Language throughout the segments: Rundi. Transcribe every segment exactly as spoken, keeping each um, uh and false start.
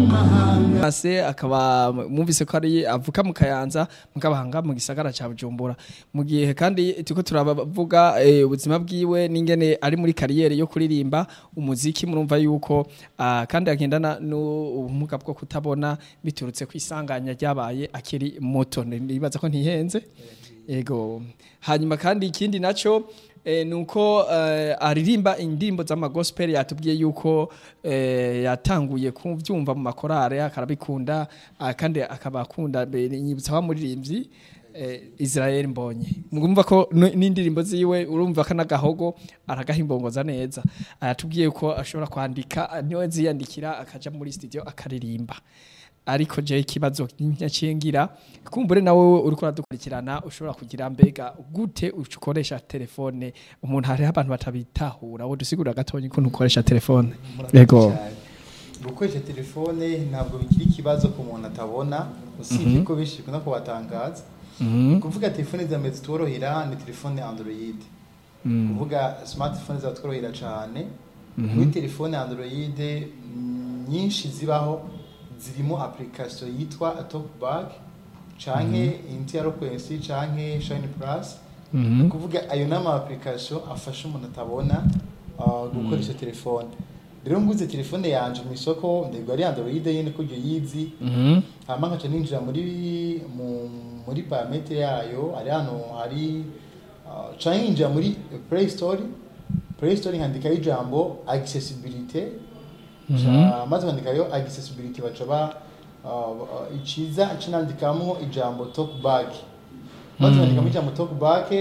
ase akaba mumvise ko ari avuka mu Kayanza mukabahanga mu gisagara ca Bujumbura mu gihe kandi tuko turabavuga ubuzima bwiwe n'ingene ari muri kariyere yo kuririmba umuziki murumva yuko uh, kandi agendana n'ubumuga bwo kutabona biturutse kwisanganya ryabaye akiri moto nibaza ko ntihenze ego hanyuma kandi ikindi naco E, nuko uh, aririmba indirimbo z'amagospel yatubwiye yuko uh, yatanguye kuvyumva mu makorare akarabikunda uh, kandi akabakunda nyibutsa wa muririmbyi uh, Israel Mbonye mugumva ko n'indirimbo ziwe urumva kana gahogo aragahimbongoza neza yatubwiye uh, ko ashobora kwandika niwe ziyandikira akaja muri studio akaririmba ariko je ikibazo nyacingira kumbure nawe uri kuradukurikirana ushobora kugira mbega gute ukoresha telefone umuntu hari abantu batabitahura wo dusigura gatonyi ko ukoresha telefone yego gukoresha telefone ntabwo bikiri ikibazo ku muntu atabona usibye ko bishikuna ko batangaza kuvuga telefone zameze tworohera ni telefone Android kuvuga smartphone zatworohera cyane muri telefone Android nyinshi zibaho zirimo application yitwa Talkback canke Interloquence canke Shine Plus kuvuga ayo nama application afasha umuntu atabona gukoresha telefone rero nguze telefone yanje mu isoko ndego ari Android yene ko yizi hama nkaca ninjira muri muri parameter yayo ari hano hari change muri Play Store Play Store handika ijambo accessibility maze bandikayo accessibility bacaba ikiza cinandikamo ijambo Talkback maze bandikamo ijambo Talkback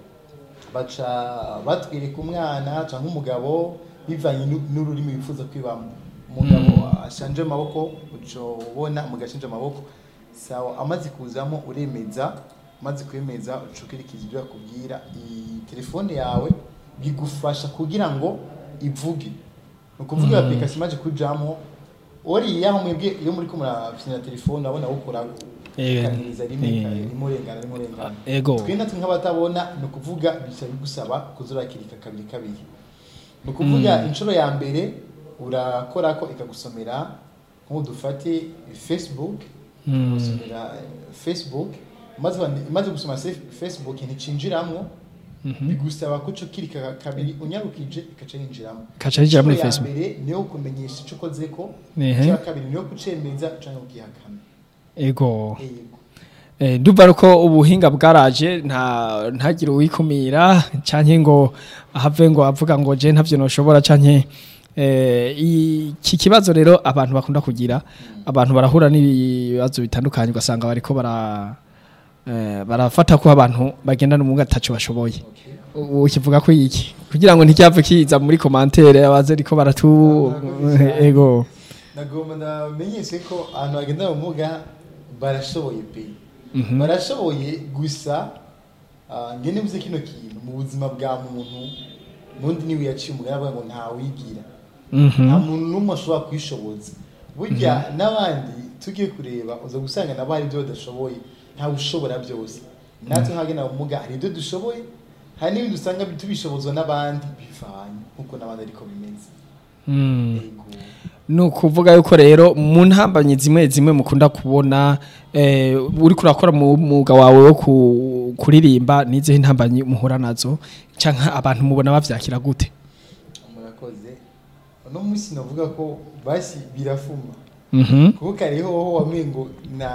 baca batwirika umwana cyangwa umugabo bivanye n'ururimi bifuza kwibamo umugabo ashanje amaboko uco ubona mugashanje amaboko sawa amazi kuzamo uremeza maze kwemeza ucukirikiza ibyo akubwira i telefone yawe bigufasha kugira ngo ivuge ukuvuga mm. application maje kujamo ori yaho mwebwe iyo muri ko murafina telefone abona ukora kaniriza rimwe rimurengana rimurengana ego twenda nk'abatabona no kuvuga bisaba gusaba kuzurakirika kabiri kabiri no kuvuga mm. inshuro ya mbere urakora ko ikagusomera nko dufate Facebook mm. gusomera Facebook maze maze gusoma Facebook nticinjiramwo bigusaba ko cukirika kabiri unyarukije ikaca yinjiramo kaca yinjira muri Facebook mbere niyo kumenyesha ico kozeko cya kabiri niyo kucemeza canke ukihakana ego eh ndumva ruko ubuhinga bwaraje nta ntagire uwikumira canke ngo ahave ngo avuga ngo je ntavyo noshobora canke eh iki kibazo rero abantu bakunda kugira abantu barahura n'ibibazo bitandukanye ugasanga bariko bara Eh barafata ko abantu bagenda no mu gatacho bashoboye ukivuga ko iki kugira ngo nticyapfe kiza muri commentaire abaze riko baratu ego nagomba ndamenyese ko abantu bagenda mu muga barashoboye pe barashoboye gusa ngene muze kino kintu mu buzima bwa muntu nundi ni wiyaciye umugabo ngo nta wigira nta muntu numwe ashobora kwishoboza burya nabandi tugiye kureba uza gusanga nabari byo badashoboye nta ushobora byose natwe nkagena umuga ari byo dushoboye hari n'ibindi usanga tubishobozwa n'abandi bivanye nkuko nabandi ariko bimeze ego nukuvuga yuko rero mu ntambanye zimwe zimwe mukunda kubona eh uri kurakora mu muga wawe wo kuririmba nize intambanye muhura nazo canka abantu mubona bavyakira gute murakoze no musi navuga ko basi birafuma mhm kuko kariho wamengo na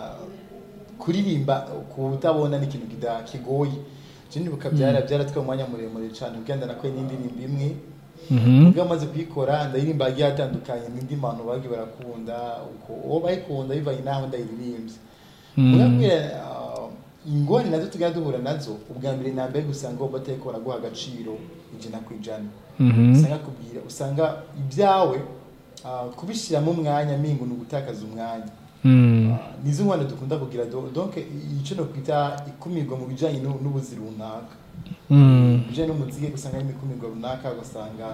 kuririmba kutabona ni ikintu kidakigoye cyane bukabyara byaratwe umwanya muremure cyane ugenda nakwe n'indirimbo imwe mhm ugamaze kuyikora ndaririmba agiye atandukanye n'indi mpano bagi barakunda uko uwo bayikunda bivanye naho ndayirimbye murabwira ingoni nazo tugenda duhura nazo ubwa mbere nambe gusanga ngo bateko baraguha agaciro ijana kwijana usanga kubwira usanga ibyawe kubishira mu mwanya mingo n'ugutakaza umwanya Mm. nizo ngwana dukunda kugira donc ico no kwita ikumirwa mu bijanye n'ubuzi runaka. Mm. Bijanye n'umuziki gusanga imikumirwa runaka gusanga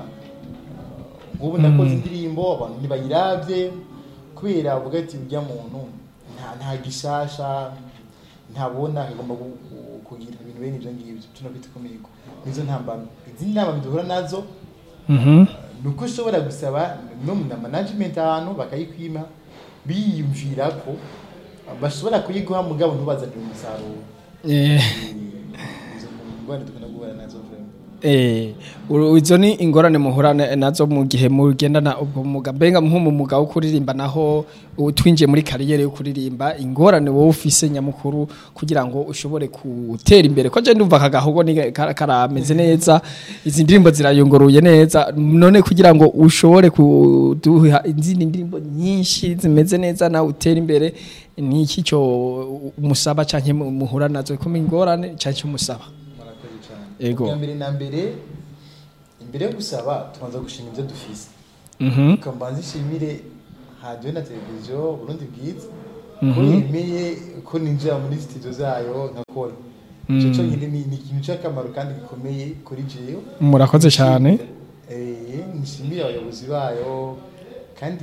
ubu nakoze indirimbo abantu nibayiravye kubera uvuga ati ujya muntu nta nta gishasha ntabona agomba kugira ibintu bene ivyo ngivyo tuno kwita ikumirwa. Nizo ntambamye. Izindi nama biduhura nazo. Mhm. Nuko ushobora gusaba no mu management ahantu bakayikwima biyumvira ko bashobora kuyiguha mugabo ntubazanire umusaruro. Eh. Izo ngorane dukunda guhura nazo vraiment. Eh, izo ni ingorane muhura nazo mu gihe mugendana ubwo muga benga mu muga wo kuririmba naho twinjiye muri kariyere yo kuririmba ingorane wowe ufise nyamukuru kugira ngo ushobore gutera imbere ko je ndumva kagahogo ni karameze neza izi ndirimbo zirayongoruye neza none kugira ngo ushobore kuduha izindi ndirimbo nyinshi zimeze neza na utera imbere ni iki cyo umusaba canke muhura nazo ko ingorane canke umusaba. Ego. Mbere na mbere imbere yo gusaba tubanza gushima ibyo dufise. Mhm. Ukambanza ishimire radio na televiziyo Burundi Bwiza. Ko yemeye ko ninjira muri studio zayo nkakora. Ico cyo nyine ni ikintu cy'akamaro kandi gikomeye kuri jeyo. Murakoze cyane. Eh, nishimire abayobozi bayo kandi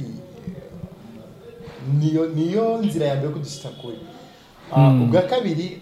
niyo niyo nzira ya mbere kudushita kuri. Ah, ubwa kabiri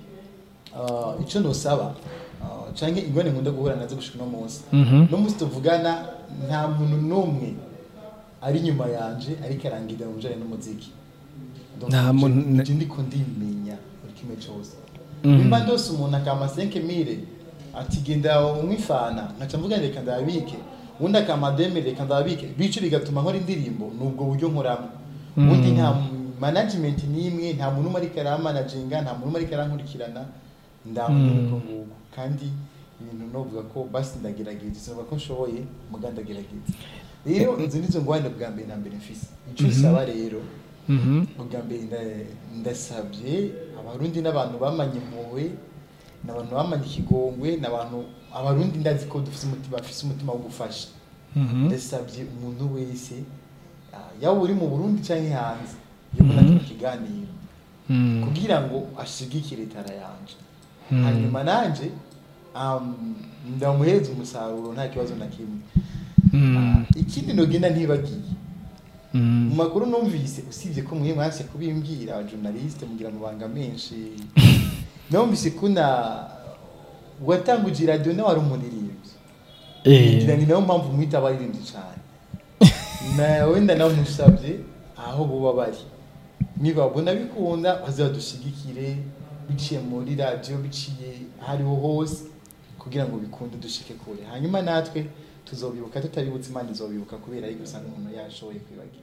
ah ico no saba canke ingone nkunda guhura nazo gushika no munsi no munsi tuvugana nta muntu numwe ari nyuma yanje ariko arangira mu bijanye n'umuziki nta muntu ndiko ndimenya buri kimwe cyose nimba ndose umuntu akama cinq mille ati genda umwifana nkaca mvuga reka ndabike undi akama deux mille reka ndabike bicu bigatuma nkora indirimbo nubwo buryo nkoramo undi nta management nimwe nta muntu umwe ariko aramanaginga nta muntu umwe ariko arankurikirana ndamuko nguko kandi ibintu novuga ko basi ndagerageza sinova ko nshoboye mugandagerageza rero izo nizo ngwane bwa mbere na mbere mfise ico saba rero mhm bwa mbere ndasabye abarundi n'abantu bamanye impuhwe n'abantu bamanye ikigongwe n'abantu abarundi ndazi ko dufise umutima bafise umutima wo gufasha ndasabye umuntu wese yawe uri mu Burundi canke hanze yobona ikiganiro kugira ngo ashigikire tara yanje hanyuma nanje um ndamuheza umusaruro nta kibazo na kimwe. Ikindi nogenda ntibagiye mu makuru numvise usibye ko mwe mwase kubimbwira aba journaliste mugira mubanga menshi numvise kuna watanguje radio na wari umunirivye eh ngira ni nayo mpamvu mwita abaririmbyi cyane na wenda nawe musabye aho buba bari nibabona bikunda bazadushigikire biciye muri radio biciye hariho hose kugira ngo bikunde dushike kure hanyuma natwe tuzobibuka tutabibutse Imana izobibuka kubera ariko usanga umuntu yashoboye kwibagira.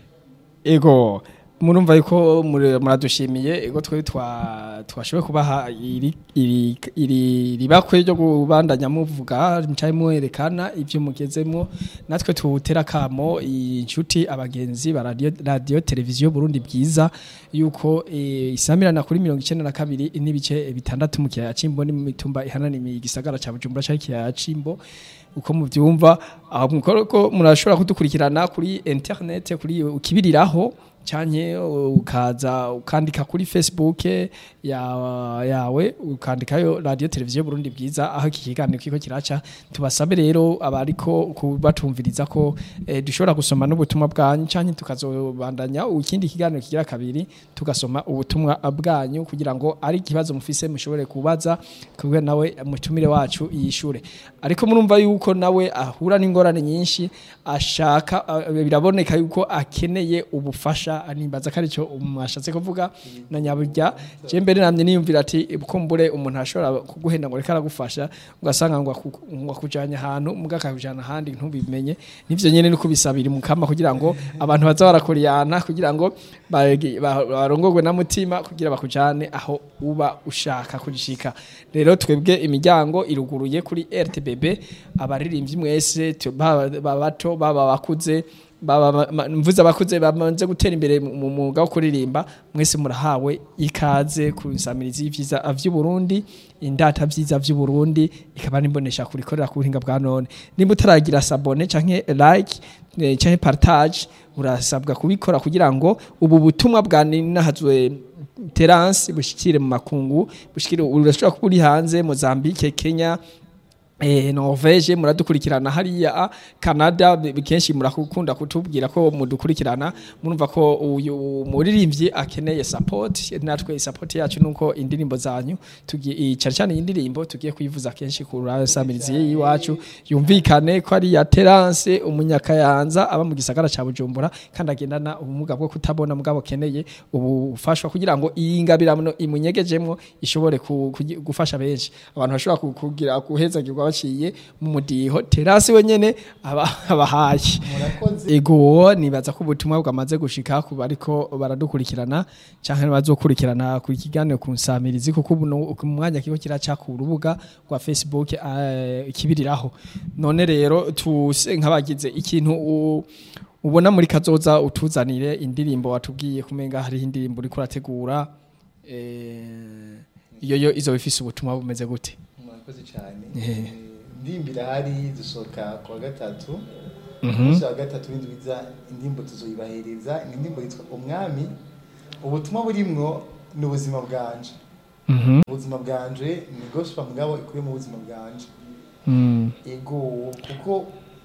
Ego murumva yuko muradushimiye ego twe twa twashoboye kubaha iri iri iri ribakwe ryo kubandanya muvuga mcaye mwerekana ivyo mugezemo natwe tutera kamo inshuti abagenzi ba radio radio televiziyo Burundi Bwiza yuko e, isamirana kuri mirongo icenda na kabiri n'ibice bitandatu mu kiyaya Cimbo ni mitumba ihanani igisagara ca Bujumbura ca kiyaya Cimbo uko muvyumva aho mukoroko murashobora kudukurikirana kuri internet kuri ukibiriraho cyanye ukaza ukandika kuri Facebook ya yawe ukandikayo radio televiziyo Burundi Bwiza aho kikiganiro kiko kiraca tubasabe rero abariko kubatumviriza ko eh, dushobora gusoma n'ubutumwa bwanyu cyanye tukazobandanya ukindi kiganiro kigira kabiri tugasoma ubutumwa bwanyu kugira ngo ari kibazo mufise mushobore kubaza kubwe nawe mutumire wacu yishure ariko murumva yuko nawe ahura n'ingorane nyinshi ashaka biraboneka yuko akeneye ubufasha animbaza karico umwashatse kuvuga na nyaburya je mbere namye niyumvira ati bukumbure umuntu ashobora kuguhenda ngo reka aragufasha ugasanga ngo akujanya ahantu mugakajana handi ntubimenye nivyo nyene niko bisabira mukama kugira ngo abantu baza barakoriyana kugira ngo barongogwe na mutima kugira bakujane aho uba ushaka kujishika rero twebwe imiryango iruguruye kuri R T B B abaririmbyi mwese babato baba bakuze baba mvuza bakuze bamanze gutera imbere mu mwuga wo kuririmba mwese murahawe ikaze ku nsamirizi y'ivyiza avyu Burundi indata vyiza vyu Burundi ikaba nimbonesha kurikorera ku buhinga bwa none nimba utaragira sabone canke like canke partage urasabwa kubikora kugira ngo ubu butumwa bwa ninahazwe Terence bushikire mu makungu bushikire urashobora kuburi hanze Mozambique Kenya eh Norvege muradukurikirana hariya Canada kenshi murakunda kutubwira ko mudukurikirana murumva ko uyu muririmbyi akeneye support natwe support yacu nuko indirimbo zanyu tugiye cyane cyane indirimbo tugiye kuyivuza kenshi ku rasamirizi yiwacu yumvikane ko ari ya Terence umunyakayanza aba mu gisagara ca Bujumbura kandi agendana ubumuga bwo kutabona mugabo keneye ubufashwa kugira ngo iyi ngabirano imunyegejemwo ishobore gufasha benshi abantu bashobora kugira guhezagirwa baciye mu mudiho Terasi wenyene abahaye ego nibaza ko ubutumwa bwamaze gushika ku bariko baradukurikirana canke bazokurikirana ku kiganiro ku nsamirizi kuko ubu mwanya kiko kiraca ku rubuga rwa Facebook ikibiriraho none rero tuse nkabagize ikintu ubona muri kazoza utuzanire indirimbo watubwiye kumenga hari indirimbo uri kurategura eh iyo yo izo bifise ubutumwa bumeze gute murakoze cyane ndimbira hari dusoka kwa gatatu umunsi wa gatatu w'indwiza indimbo tuzoyibahereza indimbo yitwa umwami ubutumwa burimwo n'ubuzima bwanje ubuzima bwanje ni gospel mugabo ikuye mu buzima bwanje ego kuko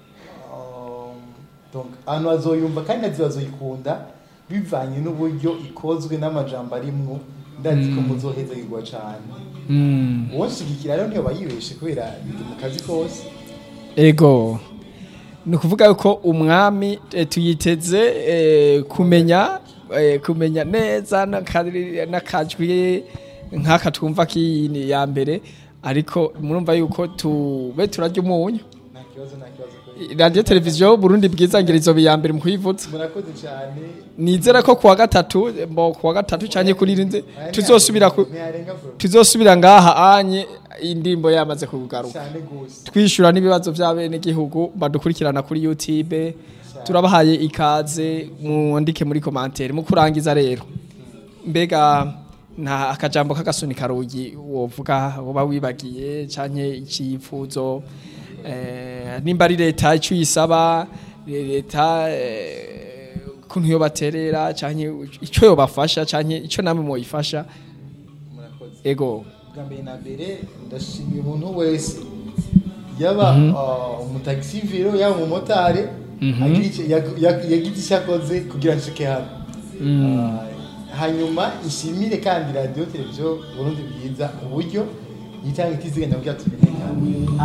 donc ano azoyumva kandi azoyikunda bivanye n'uburyo ikozwe n'amajambo arimwo ndazi ko muzohezagirwa cyane mm wonshigikira rero niyo bayibeshe kubera ndi mu kazi kose ego ni kuvuga yuko umwami e, tuyiteze e, kumenya e, kumenya neza nakajwi nkaka twumva kini ya mbere ariko murumva yuko tube turarya umunyu nta kibazo nta kibazo radio televiziyo Burundi bwiza ngirizo biya mbere mu kuyivutsa murakoze cyane nizera ko kuwa gatatu mbo kuwa gatatu cyanye kuri rinze tuzosubira ku tuzosubira ngaha anye indimbo yamaze kugaruka twishura nibibazo by'abene gihugu badukurikirana kuri YouTube turabahaye ikaze mwandike muri commentaire mu kurangiza rero mbega nta akajambo kagasuni karugi wovuga woba wibagiye cyanye icifuzo eh nimba ari leta ico yisaba leta kuntu yo baterera cyanye ico yo bafasha cyanye ico namwe mo yifasha murakoze ego gambe na bere ndashimye umuntu wese yaba umutaxi vero yaba umumotari agice yagize cyakoze kugira nshike hano hanyuma ishimire kandi radio televiziyo Burundi bwiza uburyo yitanga itiziganya kugira tubimenyane